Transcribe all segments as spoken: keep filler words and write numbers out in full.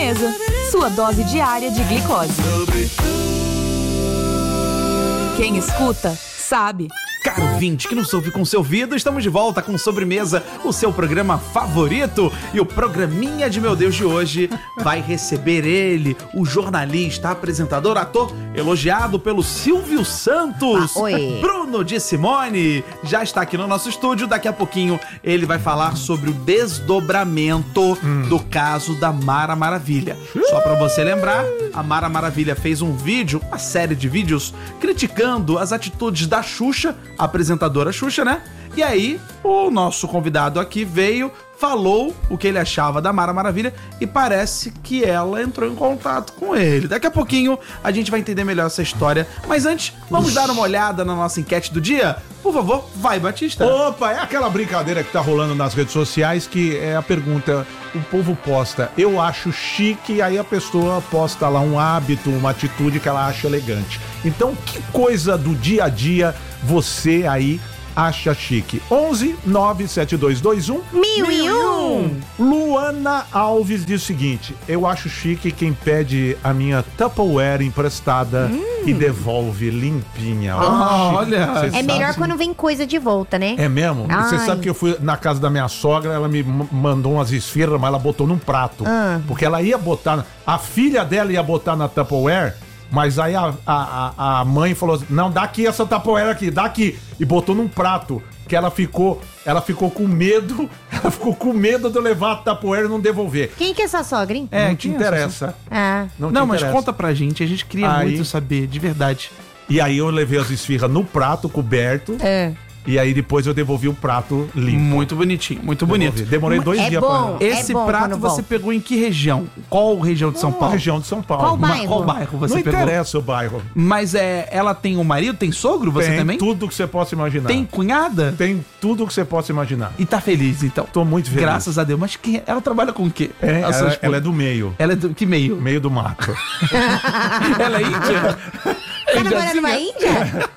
Sobremesa, sua dose diária de glicose. Quem escuta, sabe. Caro ouvinte que nos ouve com seu ouvido, estamos de volta com Sobremesa, o seu programa favorito. E o programinha de meu Deus de hoje vai receber ele, o jornalista, apresentador, ator, elogiado pelo Silvio Santos. Ah, oi. Bruno de Simone já está aqui no nosso estúdio. Daqui a pouquinho ele vai falar sobre o desdobramento hum. do caso da Mara Maravilha. Só pra você lembrar, a Mara Maravilha fez um vídeo, uma série de vídeos, criticando as atitudes da Xuxa, a apresentadora Xuxa, né? E aí, o nosso convidado aqui veio, falou o que ele achava da Mara Maravilha e parece que ela entrou em contato com ele. Daqui a pouquinho a gente vai entender melhor essa história. Mas antes, vamos dar uma olhada na nossa enquete do dia? Por favor, vai, Batista. Opa, é aquela brincadeira que tá rolando nas redes sociais que é a pergunta, o povo posta, eu acho chique, aí a pessoa posta lá um hábito, uma atitude que ela acha elegante. Então, que coisa do dia a dia você aí acha chique? onze nove sete dois dois um Mil e um. Luana Alves diz o seguinte: eu acho chique quem pede a minha Tupperware emprestada hum. e devolve limpinha. Ah, olha, é melhor quando vem coisa de volta, né? É mesmo? Ai. Você sabe que eu fui na casa da minha sogra, ela me mandou umas esfirras, mas ela botou num prato. Ah. Porque ela ia botar, a filha dela ia botar na Tupperware, mas aí a, a, a mãe falou, não, dá aqui essa Tupperware aqui, dá aqui. E botou num prato, que ela ficou, ela ficou com medo, ela ficou com medo de eu levar a Tupperware e não devolver. Quem que é essa sogra, hein? É, não te interessa. Ah. Não, não te mas interessa. Conta pra gente, a gente queria aí, muito saber, de verdade. E aí eu levei as esfirras no prato coberto. É. E aí depois eu devolvi o prato limpo. Muito bonitinho, muito bonito. Devolvi. Demorei dois é dias bom, pra... Esse é bom prato você volta. pegou em que região? Qual região de São Paulo? Região de São Paulo. Qual Uma- bairro? Qual bairro você Não pegou? interessa o bairro. Mas é, ela tem um marido, tem sogro, você Tem também? tudo que você possa imaginar. Tem cunhada? Tem tudo que você possa imaginar. E tá feliz, então? Tô muito feliz. Graças a Deus. Mas quem, ela trabalha com o quê? É, A sua ela, esposa? ela é do meio. Ela é do que meio? Meio do mato. Ela é índia? Tá namorando uma índia?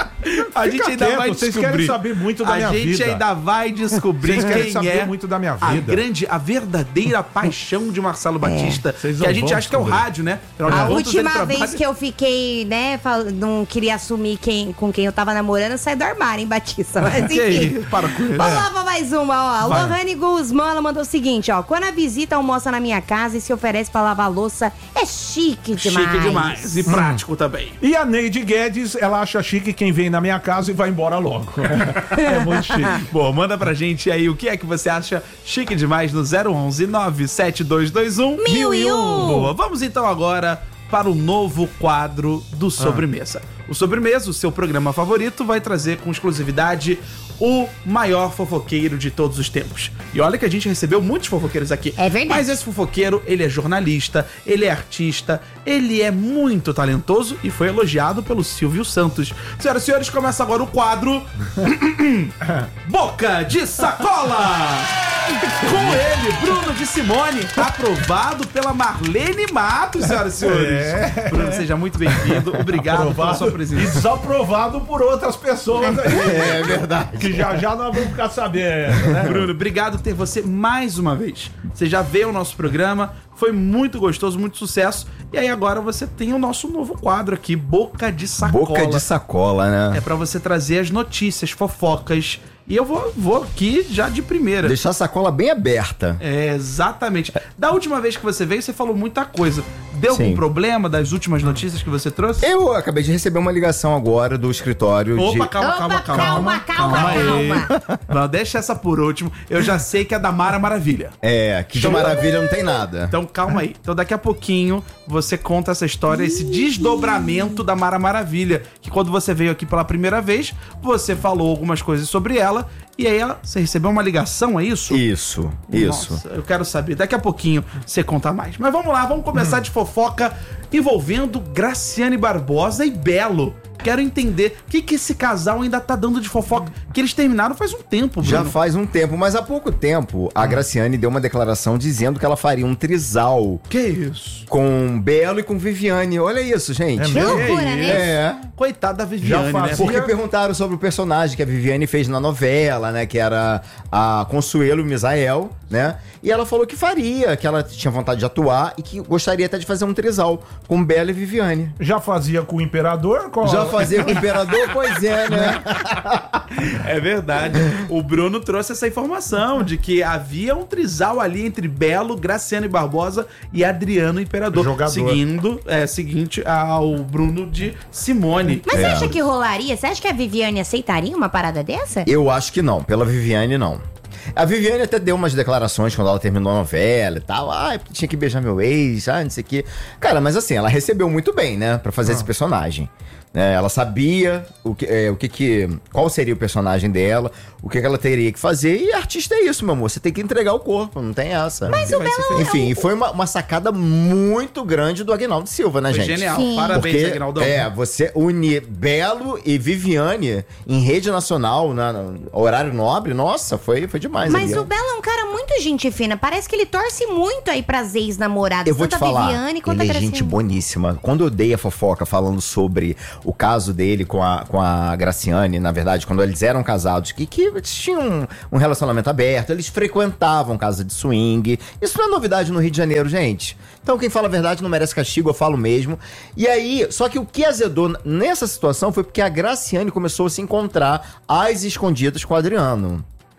A gente ainda quieto, vai vocês descobrir. querem saber muito da minha A gente vida. ainda vai descobrir Vocês querem quem saber é muito da minha a vida. grande, a verdadeira paixão de Marcelo Batista. Vocês Que não a gente vão acha que é o descobrir. rádio, né? Afinal de A contas, ele última trabalha- vez que eu fiquei, né, fal- não queria assumir quem, com quem eu tava namorando, eu saí do armário, hein, Batista? Mas Que enfim. isso? Para com isso. Vamos lá pra mais uma, ó. Vai. Lohane Guzmán, ela mandou o seguinte, ó. Quando a visita almoça na minha casa e se oferece pra lavar a louça, é chique demais. Chique demais. E prático também. E a Neide Guedes, ela acha chique quem vem na minha casa e vai embora logo. É muito chique. Bom, manda pra gente aí o que é que você acha chique demais no zero onze nove sete dois dois um Mil e um. Boa, vamos então agora para o novo quadro do Sobremesa. O Sobremesa, o seu programa favorito, vai trazer com exclusividade o maior fofoqueiro de todos os tempos. E olha que a gente recebeu muitos fofoqueiros aqui. É verdade. Mas esse fofoqueiro, ele é jornalista, ele é artista, ele é muito talentoso e foi elogiado pelo Silvio Santos. Senhoras e senhores, começa agora o quadro Boca de Sacola! Com ele, Bruno de Simone, aprovado pela Marlene Matos, senhoras e senhores. É. Bruno, seja muito bem-vindo. Obrigado pela sua E presença. desaprovado por outras pessoas aí. É verdade. Que já já nós vamos ficar sabendo, né? Bruno, obrigado por ter você mais uma vez. Você já veio ao nosso programa, foi muito gostoso, muito sucesso. E aí agora você tem o nosso novo quadro aqui, Boca de Sacola. Boca de sacola, né? É pra você trazer as notícias, fofocas. E eu vou, vou aqui já de primeira. Deixar a sacola bem aberta. É, exatamente. Da última vez que você veio, você falou muita coisa. Deu algum Sim. problema das últimas notícias que você trouxe? Eu acabei de receber uma ligação agora do escritório Opa, de... calma, calma, Opa, calma. calma, calma, aí. calma. Não, deixa essa por último. Eu já sei que é da Mara Maravilha. É, que de Então- maravilha não tem nada. Então calma aí. Então daqui a pouquinho você conta essa história, esse desdobramento da Mara Maravilha. Que quando você veio aqui pela primeira vez, você falou algumas coisas sobre ela. E aí ela, você recebeu uma ligação, é isso? Isso, isso. Nossa, eu quero saber. Daqui a pouquinho você conta mais. Mas vamos lá, vamos começar de fofoca envolvendo Graciane Barbosa e Belo. Quero entender o que, que esse casal ainda tá dando de fofoca. Que eles terminaram faz um tempo, Bruno. Já faz um tempo, mas há pouco tempo a Graciane deu uma declaração dizendo que ela faria um trisal Que isso? com Belo e com Viviane. Olha isso, gente. Que loucura, né? É. Coitada da Viviane, Já né? faz- Porque perguntaram sobre o personagem que a Viviane fez na novela, né? Que era a Consuelo Misael, né? E ela falou que faria, que ela tinha vontade de atuar e que gostaria até de fazer um trisal com Bela e Viviane. Já fazia com o Imperador? Qual... Já fazer com o Imperador? Pois é, né? É verdade. O Bruno trouxe essa informação de que havia um trisal ali entre Belo, Graciane Barbosa e Adriano Imperador. Jogador. Seguindo, é, seguinte ao Bruno de Simone. Mas É. você acha que rolaria? Você acha que a Viviane aceitaria uma parada dessa? Eu acho que não, pela Viviane não. A Viviane até deu umas declarações quando ela terminou a novela e tal. Ah, tinha que beijar meu ex, ah, não sei o quê. Cara, mas assim, ela recebeu muito bem, né? Pra fazer esse personagem. É, ela sabia o que, é, o que que... Qual seria o personagem dela, o que que ela teria que fazer. E artista é isso, meu amor. Você tem que entregar o corpo, não tem essa. Mas o Belo... Enfim, foi uma, uma sacada muito grande do Aguinaldo Silva, né, Foi gente? genial. Sim. Parabéns, Porque, Aguinaldão. é, você unir Belo e Viviane em rede nacional, na, no horário nobre, nossa, foi, foi demais. Mas ali, ó. o Belo é um cara muito gente fina. Parece que ele torce muito aí pras ex-namoradas. Eu vou te tanto a falar, Viviane quanto ele a é Graciane. gente boníssima. Quando eu dei a fofoca falando sobre o caso dele com a, com a Graciane, na verdade, quando eles eram casados, que, que eles tinham um, um relacionamento aberto, eles frequentavam casa de swing. Isso não é novidade no Rio de Janeiro, gente. Então quem fala a verdade não merece castigo, eu falo mesmo. E aí, só que o que azedou nessa situação foi porque a Graciane começou a se encontrar às escondidas com o Adriano.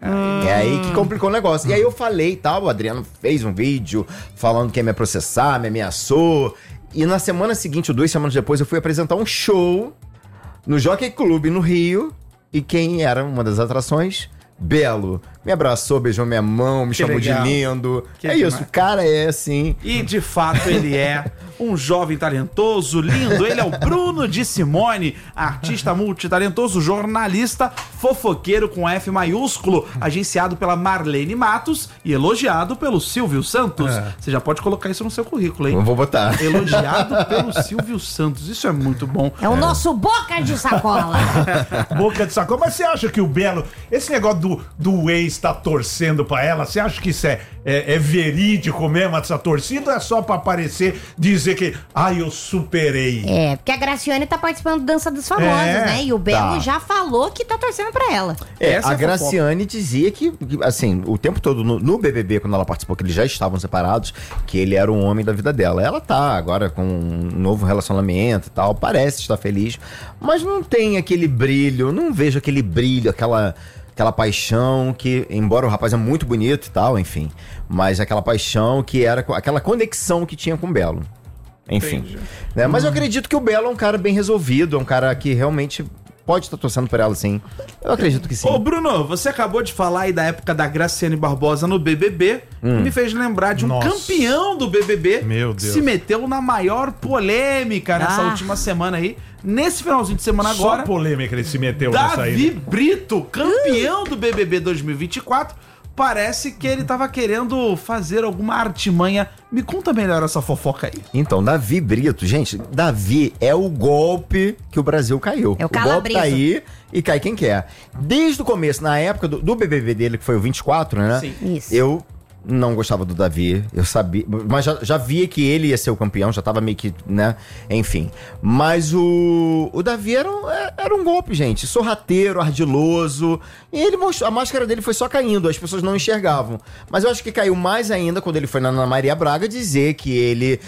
É aí que complicou o negócio. E aí eu falei e tal, o Adriano fez um vídeo falando que ia me processar, me ameaçou. E na semana seguinte, ou duas semanas depois, eu fui apresentar um show no Jockey Club no Rio. E quem era uma das atrações? Belo. Me abraçou, beijou minha mão, me Que chamou legal. de lindo. Que é demais. isso, o cara é assim. E de fato ele é um jovem talentoso, lindo. Ele é o Bruno de Simone, artista multitalentoso, jornalista, fofoqueiro com F maiúsculo, agenciado pela Marlene Matos e elogiado pelo Silvio Santos. É. Você já pode colocar isso no seu currículo, hein? Eu vou botar. Elogiado pelo Silvio Santos. Isso é muito bom. É o nosso boca de sacola. Boca de sacola. Mas você acha que o Belo, esse negócio do, do ex tá torcendo pra ela, você acha que isso é, é, é verídico mesmo, essa torcida, ou é só pra aparecer, dizer que, ai, eu superei? É, porque a Graciane tá participando do Dança dos Famosos, É, né? E o Belo tá. já falou que tá torcendo pra ela. É, Essa é a a Graciane dizia que, que, assim, o tempo todo no, no B B B, quando ela participou, que eles já estavam separados, que ele era o homem da vida dela. Ela tá agora com um novo relacionamento e tal, parece estar feliz, mas não tem aquele brilho, não vejo aquele brilho, aquela, aquela paixão que, embora o rapaz é muito bonito e tal, enfim, mas aquela paixão que era, co- aquela conexão que tinha com o Belo. Enfim. Né? Mas eu acredito que o Belo é um cara bem resolvido, é um cara que realmente pode estar torcendo por ela, sim. Eu acredito que sim. Ô, Bruno, você acabou de falar aí da época da Graciane Barbosa no B B B. Hum. Me fez lembrar de um Nossa. campeão do B B B Meu que Deus. se meteu na maior polêmica nessa Ah. última semana aí. Nesse finalzinho de semana Só agora, polêmica ele se meteu nessa aí. Davi né? Brito, campeão do B B B dois mil e vinte e quatro. Parece que ele tava querendo fazer alguma artimanha. Me conta melhor essa fofoca aí. Então, Davi Brito, gente, Davi é o golpe que o Brasil caiu. É o golpe calabreso. tá aí e cai quem quer. Desde o começo, na época do, do B B B dele, que foi o vinte e quatro, né? Sim. Isso. Eu não gostava do Davi, eu sabia, mas já, já via que ele ia ser o campeão, já tava meio que, né, enfim. Mas o, o Davi era um, era um golpe, gente, sorrateiro, ardiloso, e ele mostrou, a máscara dele foi só caindo, as pessoas não enxergavam. Mas eu acho que caiu mais ainda quando ele foi na Ana Maria Braga dizer que ele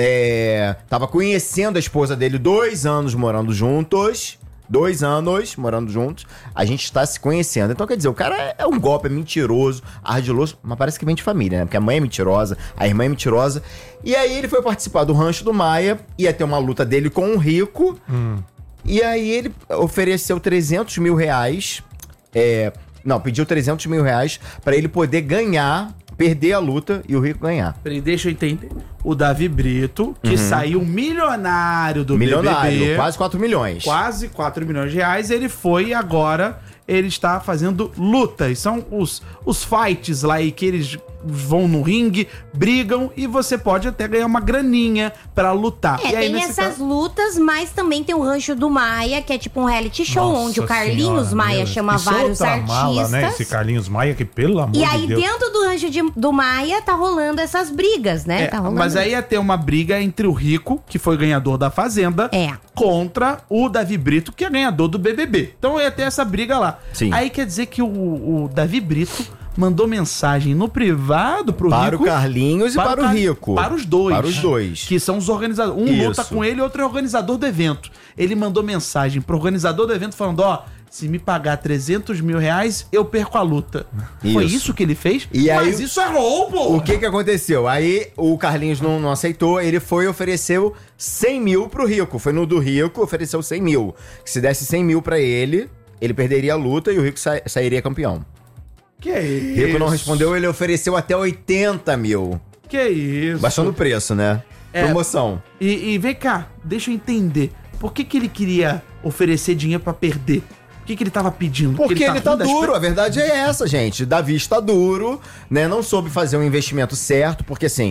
é, tava conhecendo a esposa dele dois anos morando juntos. Dois anos morando juntos, a gente está se conhecendo. Então, quer dizer, o cara é um golpe, é mentiroso, ardiloso, mas parece que vem de família, né? Porque a mãe é mentirosa, a irmã é mentirosa. E aí ele foi participar do Rancho do Maia, ia ter uma luta dele com um rico. E aí ele ofereceu trezentos mil reais. É, não, pediu trezentos mil reais para ele poder ganhar, perder a luta e o rico ganhar. Peraí, deixa eu entender. O Davi Brito, que saiu milionário do Milionário, B B B. quase quatro milhões. Quase quatro milhões de reais. Ele foi e agora ele está fazendo lutas. São os, os fights lá aí que eles vão no ringue, brigam e você pode até ganhar uma graninha pra lutar. É, e aí, tem nesse essas caso- lutas, mas também tem o Rancho do Maia, que é tipo um reality show, Nossa onde o Carlinhos Senhora, Maia meu. chama Isso é vários outra artistas. mala, né? Esse Carlinhos Maia, que pelo amor E de aí, Deus. dentro do Rancho de- do Maia, tá rolando essas brigas, né? É, tá rolando. mas aí ia ter uma briga entre o Rico, que foi ganhador da Fazenda, É. contra o Davi Brito, que é ganhador do B B B. Então ia ter essa briga lá. Sim. Aí quer dizer que o, o Davi Brito mandou mensagem no privado pro Para Rico. o Carlinhos e para o Car- Rico. Para os dois. Para os dois. Que são os organizadores. Um Isso. luta com ele e outro é organizador do evento. Ele mandou mensagem pro organizador do evento falando, ó, se me pagar trezentos mil reais, eu perco a luta. Foi Isso. isso que ele fez? E aí- Mas isso é roubo! O que que aconteceu? Aí o Carlinhos não, não aceitou, ele foi e ofereceu cem mil pro Rico. Foi no do Rico, ofereceu cem mil. Que se desse cem mil pra ele, ele perderia a luta e o Rico sa- sairia campeão. Que isso? Rico não respondeu, ele ofereceu até oitenta mil. Que isso? Baixando o preço, né? É. Promoção. E, e vem cá, deixa eu entender. Por que, que ele queria oferecer dinheiro pra perder? Por que, que ele tava pedindo? Porque ele tá ruim das duro, per- a verdade é essa, gente. Davi está duro, né? Não soube fazer um investimento certo, porque assim,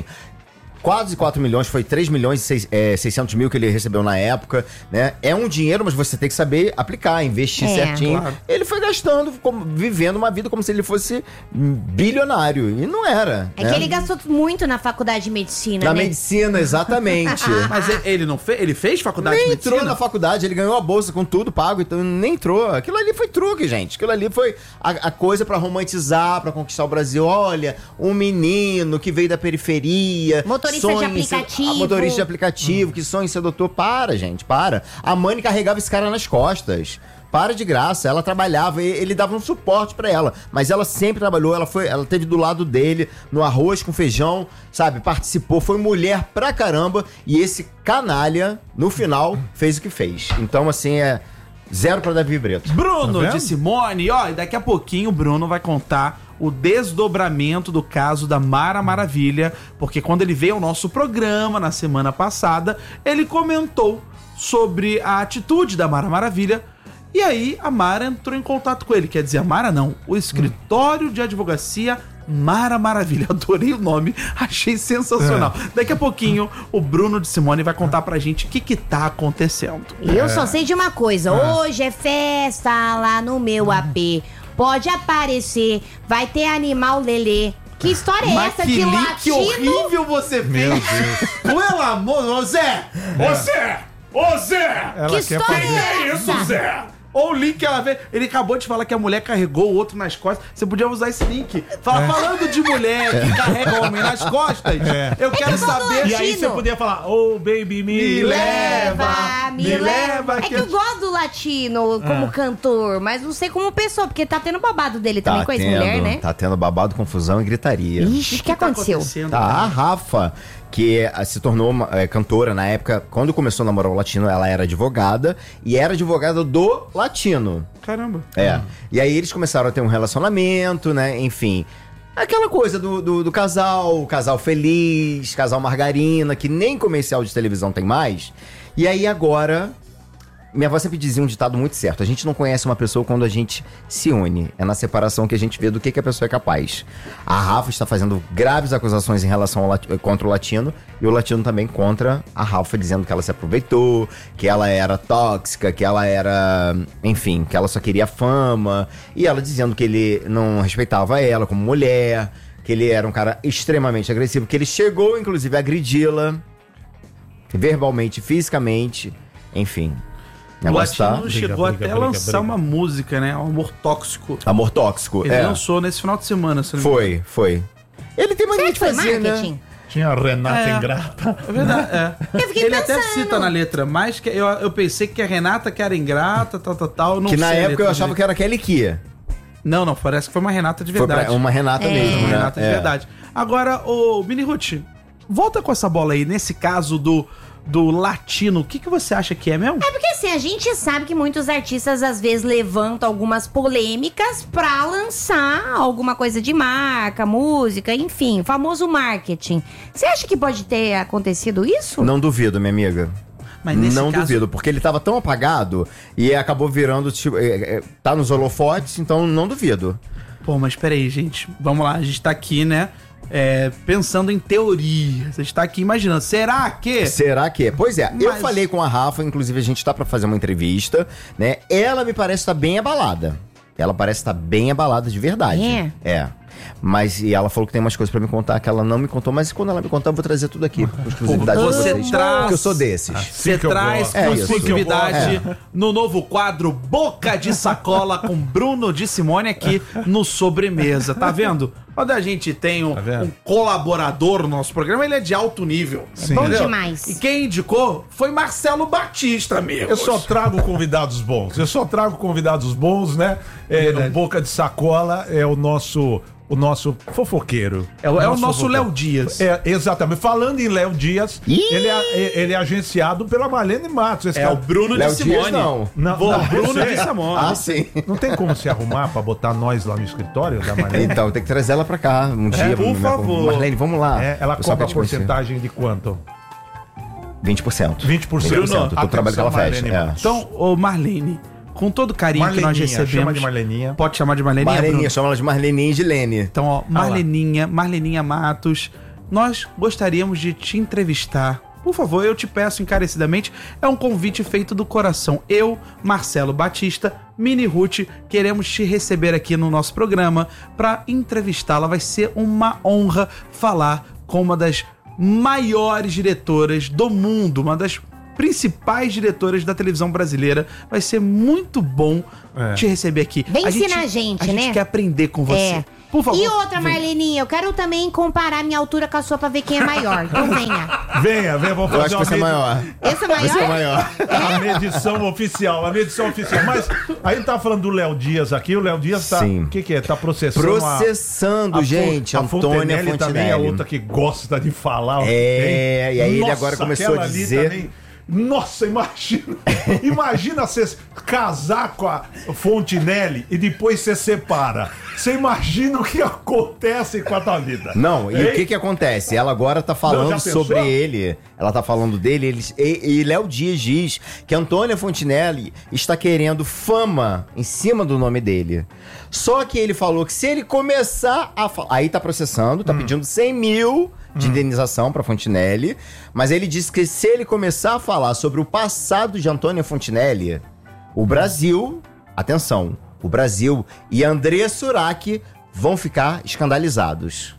quase quatro milhões, foi três milhões e seis- é, seiscentos mil que ele recebeu na época, né? É um dinheiro, mas você tem que saber aplicar, investir É. certinho. Claro. Ele foi gastando, como- vivendo uma vida como se ele fosse bilionário, e não era. É né? que ele gastou muito na faculdade de medicina, Na né? medicina, exatamente. Mas ele, ele não fez? Ele fez faculdade Nem de entrou medicina? na faculdade, ele ganhou a bolsa com tudo pago, então nem entrou. Aquilo ali foi truque, gente. Aquilo ali foi a, a coisa pra romantizar, pra conquistar o Brasil. Olha, um menino que veio da periferia. Motorista de sonha em ser- aplicativo. a motorista de aplicativo, que sonha em ser doutor. Para, gente, para. A mãe carregava esse cara nas costas. Para de graça, ela trabalhava, e ele dava um suporte pra ela, mas ela sempre trabalhou, ela foi, ela teve do lado dele no arroz com feijão, sabe? Participou, foi mulher pra caramba, e esse canalha no final fez o que fez. Então assim é zero pra Davi Brito. Bruno Tá vendo? de Simone, ó, e daqui a pouquinho o Bruno vai contar o desdobramento do caso da Mara Maravilha, porque quando ele veio ao nosso programa na semana passada, ele comentou sobre a atitude da Mara Maravilha. E aí a Mara entrou em contato com ele. Quer dizer, a Mara não, o escritório de advocacia Mara Maravilha. Adorei o nome, achei sensacional. Daqui a pouquinho o Bruno de Simone vai contar pra gente o que que tá acontecendo. Eu só sei de uma coisa. Hoje é festa lá no meu A P. Pode aparecer, vai ter animal lelê. Que história é Mas essa que de link latino? horrível você fez! Pelo amor, ô Zé! Ô Zé! Ô Zé! Ela Que quer história fazer. é É essa? isso, Zé! Ou o link que ela vê. Ele acabou de falar que a mulher carregou o outro nas costas. Você podia usar esse link. Fala, falando de mulher que carrega o homem nas costas, eu quero que eu gosto saber. do E aí você Latino. podia falar, oh baby, me, Me leva. Leva, me, me leva. leva É que que eu- eu gosto do latino como cantor, mas não sei como pessoa, porque tá tendo babado dele também com a ex-mulher, né? Tá tendo babado, confusão e gritaria. Ixi, o que, tá aconteceu? acontecendo, Tá, a cara? Rafa, que eh, se tornou uma, eh, cantora na época, quando começou a namorar o Latino, ela era advogada, e era advogada do Latino. Caramba. É. E aí eles começaram a ter um relacionamento, né? Enfim. Aquela coisa do, do, do casal, casal feliz, casal margarina, que nem comercial de televisão tem mais. E aí agora. Minha avó sempre dizia um ditado muito certo. A gente não conhece uma pessoa quando a gente se une. É na separação que a gente vê do que, que a pessoa é capaz. A Rafa está fazendo graves acusações em relação ao lati- contra o Latino. E o Latino também contra a Rafa, dizendo que ela se aproveitou, que ela era tóxica, que ela era... Enfim, que ela só queria fama. E ela dizendo que ele não respeitava ela como mulher, que ele era um cara extremamente agressivo, que ele chegou, inclusive, a agredi-la verbalmente, fisicamente, enfim. O Negócio tá- Latino chegou briga, até briga, a lançar briga. uma música, né? O Amor Tóxico. Amor tóxico. Ele é. lançou nesse final de semana, se não me engano. Foi, foi. Ele tem mania Será de que foi fazer, marketing? né? Tinha a Renata É. Ingrata. É verdade, é. Eu fiquei Ele até pensando. cita na letra, mas que eu, eu pensei que a Renata que era ingrata, tal, tal, tal. Não Que na sei a época letra eu achava direito. que era Kelly Kia. Não, não, parece que foi uma Renata de Foi verdade. pra uma Renata É. mesmo, Uma né? Renata de É. verdade. Agora, ô Mini Ruth, volta com essa bola aí. Nesse caso do, do Latino, o que, que você acha que é mesmo? É porque assim, a gente sabe que muitos artistas às vezes levantam algumas polêmicas pra lançar alguma coisa de marca, música, enfim, famoso marketing. Você acha que pode ter acontecido isso? Não duvido, minha amiga. Mas nesse Não caso- duvido, porque ele tava tão apagado e acabou virando, tipo, é, é, tá nos holofotes, então não duvido. Pô, mas peraí, gente. Vamos lá, a gente tá aqui, né? é, pensando em teoria. Você está aqui imaginando, será que... Será que? Pois é, eu Mas- falei com a Rafa, inclusive a gente tá pra fazer uma entrevista, né? Ela me parece estar bem abalada. Ela parece estar bem abalada de verdade. É? É. Mas e ela falou que tem umas coisas pra me contar que ela não me contou, mas quando ela me contar eu vou trazer tudo aqui com exclusividade pra Você vocês. traz- Porque eu sou desses. Você Assim que eu traz gosto. É isso. exclusividade É. no novo quadro Boca de Sacola com Bruno de Simone aqui no Sobremesa. Tá vendo? Quando a gente tem um, Tá vendo? um colaborador no nosso programa, ele é de alto nível. Sim. Bom Entendeu? demais. E quem indicou foi Marcelo Batista, amigo. Eu só trago convidados bons. Eu só trago convidados bons, né? É, no Boca de Sacola é o nosso, o nosso fofoqueiro. É o- é o nosso fofoqueiro. Léo Dias. É, exatamente. Falando em Léo Dias, Ih! ele é, ele é agenciado pela Marlene Matos. Esse É cara- o Bruno Léo de Dias, Simone. não. Não, Vou, não, Bruno eu de sei. Simone. Ah, sim. Não tem como se arrumar pra botar nós lá no escritório da Marlene? Então, tem que trazer ela pra cá um dia. por minha- favor. Marlene, vamos lá. É, ela Eu só cobra quero te conhecer. porcentagem de quanto? vinte por cento. vinte por cento. Bruno, do trabalho que ela faz. Marlene É. Matos. Então, ô Marlene, com todo o carinho que nós Marleninha, recebemos... chama de Marleninha. Pode chamar de Marleninha, Marleninha, Bruno? chama ela de Marleninha e de Lene. Então, ó, Marleninha, Marleninha Matos, nós gostaríamos de te entrevistar. Por favor, eu te peço encarecidamente, é um convite feito do coração. Eu, Marcelo Batista, Mini Ruth, queremos te receber aqui no nosso programa para entrevistá-la. Vai ser uma honra falar com uma das maiores diretoras do mundo, uma das principais diretoras da televisão brasileira. Vai ser muito bom É. te receber aqui. Vem ensinar a gente, a né? gente quer aprender com você. É. Por favor. E outra, vem. Marleninha, eu quero também comparar minha altura com a sua pra ver quem é maior. Então venha. Venha, venha, vamos Eu fazer acho que você é med- maior. Esse é maior? Você é maior. a medição oficial, a medição oficial. Mas aí tá falando do Léo Dias aqui, o Léo Dias tá... Sim. O que que é? Tá processando a- Processando, a, Fon- gente. a Antônia Fontenelle também é Fontenelle. outra que gosta de falar. o que É, tem. e aí ele Nossa, agora começou a aquela ali dizer- também- Nossa, imagina. Imagina você casar com a Fontenelle e depois você separa. Você imagina o que acontece com a tua vida. Não, e Hein? o que que acontece? Ela agora tá falando Não, já pensou? sobre ele. Ela tá falando dele. Ele, e e Léo Dias diz que Antônia Fontenelle está querendo fama em cima do nome dele. Só que ele falou que se ele começar a falar... Aí tá processando, tá pedindo cem mil de indenização pra Fontenelle. Mas ele disse que se ele começar a falar sobre o passado de Antônia Fontenelle, o Brasil... Atenção, o Brasil e André Surak vão ficar escandalizados.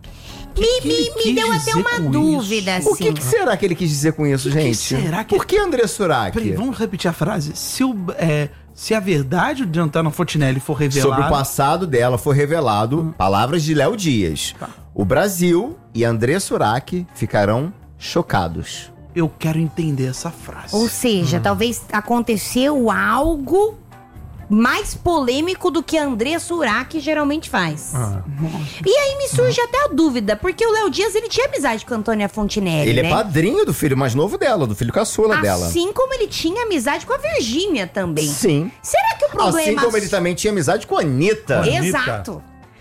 Me, que ele me, me quis deu até dizer uma com dúvida, isso? O que, assim. que será que ele quis dizer com isso, O que gente? será que- Por que André Surak? Peraí, vamos repetir a frase. Se, o, é, se a verdade de Antônia Fontenelle for revelada... Sobre o passado dela foi revelado, palavras de Léo Dias. Tá. O Brasil e André Surak ficarão chocados. Eu quero entender essa frase. Ou seja, talvez aconteceu algo mais polêmico do que André Surak geralmente faz. Ah. E aí me surge até a dúvida, porque o Léo Dias, ele tinha amizade com a Antônia Fontenelle, Ele né? é padrinho do filho mais novo dela, do filho caçula dela. Assim como ele tinha amizade com a Virgínia também. Sim. Será que o problema... Assim como ele também tinha amizade com a Anitta. Anitta. Exato.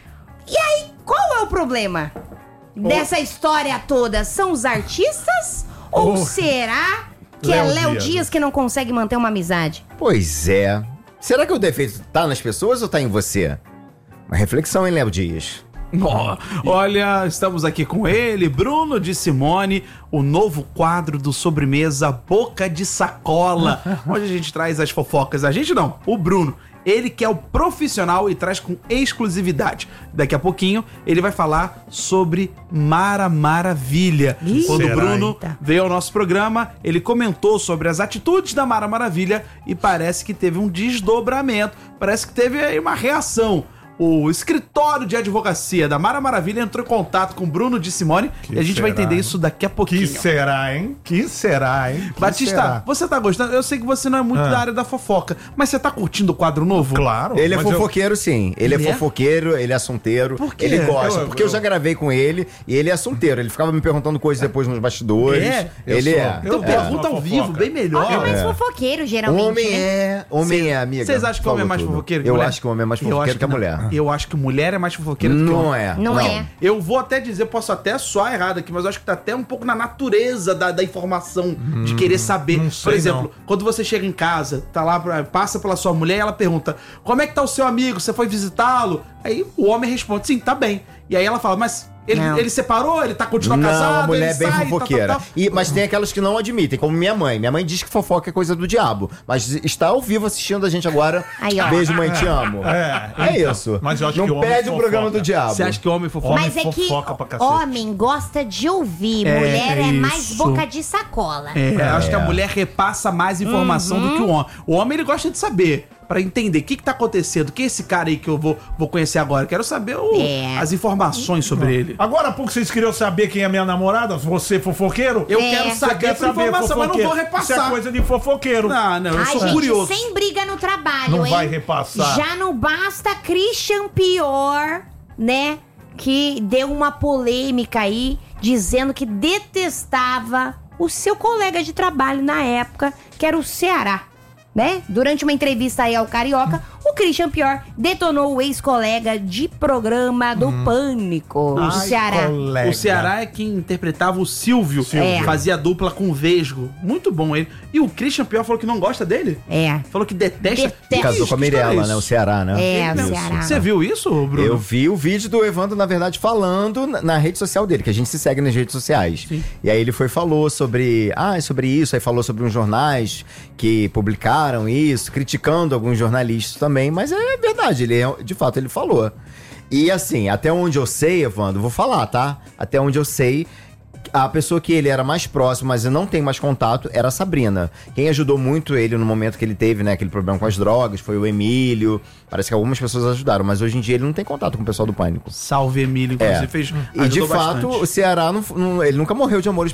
E aí, qual é o problema dessa história toda? São os artistas? Ou Oh. será que é Léo Léo Dias. Dias que não consegue manter uma amizade? Pois é. Será que o defeito tá nas pessoas ou tá em você? Uma reflexão, hein, Léo Dias? Ó, olha, estamos aqui com ele, Bruno de Simone, o novo quadro do Sobremesa Boca de Sacola, onde a gente traz as fofocas. A gente não, o Bruno. Ele que é o profissional e traz com exclusividade. Daqui a pouquinho ele vai falar sobre Mara Maravilha. Ih, Quando o será, Bruno hein? veio ao nosso programa, ele comentou sobre as atitudes da Mara Maravilha e parece que teve um desdobramento, parece que teve aí uma reação. O escritório de advocacia da Mara Maravilha entrou em contato com o Bruno de Simone Que e a gente vai será? entender isso daqui a pouquinho. Que será, hein? Que será, hein? Que Batista, será? você tá gostando? Eu sei que você não é muito Ah. da área da fofoca, mas você tá curtindo o quadro novo? Claro. Ele é mas eu- fofoqueiro, sim. Ele, Ele é é? fofoqueiro, ele é assunteiro. Por quê? Ele gosta. Eu- porque eu eu- já gravei com ele e ele é assunteiro. Ele ficava me perguntando coisas depois nos bastidores. É? Eu Ele sou- é. Então Eu pergunta gosto ao de vivo, fofoca. bem melhor. Homem é mais É. fofoqueiro, geralmente, Homem né? é. Homem Cê- é, amiga. Vocês acham que o homem é Falou mais tudo. fofoqueiro que Eu mulher? acho que o homem é mais Eu fofoqueiro acho que a não. mulher. Eu acho que mulher é mais fofoqueira do que Não homem. é. Não é. Eu vou até dizer, posso até soar errado aqui, mas eu acho que tá até um pouco na natureza da, da informação, de querer saber. não Por sei, exemplo, não. quando você chega em casa, tá lá, pra- passa pela sua mulher e ela pergunta: como é que tá o seu amigo? Você foi visitá-lo? Aí o homem responde, sim, tá bem. E aí ela fala, mas ele, Não. ele separou, ele tá continuando Não, casado, a mulher ele é bem sai, tal, fofoqueira. tal, tal. E, mas tem aquelas que não admitem, como minha mãe. Minha mãe diz que fofoca é coisa do diabo. Mas está ao vivo assistindo a gente agora. Aí, ó. Beijo, mãe, te amo. É, É então. isso. Mas eu acho não que o homem perde o programa fofoca. do diabo. Você acha que o homem fofoca? Homem Mas é que fofoca pra cacete. homem gosta de ouvir, É, mulher é, é mais isso. boca de sacola. É, acho que a mulher repassa mais informação do que o homem. O homem, ele gosta de saber, pra entender o que que tá acontecendo. Quem é esse cara aí que eu vou, vou conhecer agora? Eu quero saber o- É. as informações sobre ele. Agora há pouco vocês queriam saber quem é minha namorada? Você fofoqueiro? Eu É. quero Você saber essa informação, mas não vou Isso é repassar. coisa de fofoqueiro. Não, não, eu Ai, sou gente, curioso. sem briga no trabalho, Não hein? vai repassar. Já não basta Christian Pior, né? Que deu uma polêmica aí, dizendo que detestava o seu colega de trabalho na época, que era o Ceará, né? Durante uma entrevista aí ao Carioca, o Christian Pior detonou o ex-colega de programa do Pânico, o Ai, Ceará. colega. O Ceará é quem interpretava o Silvio, Silvio. fazia dupla com o Vesgo. Muito bom ele. E o Christian Pior falou que não gosta dele? É. Falou que detesta. Detesta. Casou com a Que história é Mirella, isso? né? O Ceará, né? É, o Isso. Ceará. Você viu isso, Bruno? Eu vi o vídeo do Evandro, na verdade, falando na, na rede social dele, que a gente se segue nas redes sociais. Sim. E aí ele foi falou sobre, ah, sobre isso, aí falou sobre uns jornais que publicaram isso, criticando alguns jornalistas também, mas é verdade, ele é- de fato ele falou. E assim, até onde eu sei, Evandro, vou falar, tá? Até onde eu sei, a pessoa que ele era mais próximo, mas não tem mais contato, era a Sabrina. Quem ajudou muito ele no momento que ele teve, né, aquele problema com as drogas, foi o Emílio. Parece que algumas pessoas ajudaram, mas hoje em dia ele não tem contato com o pessoal do Pânico. Salve, Emílio. Inclusive, É. fez. E de ajudou fato, bastante. o Ceará, não, não- ele nunca morreu de amores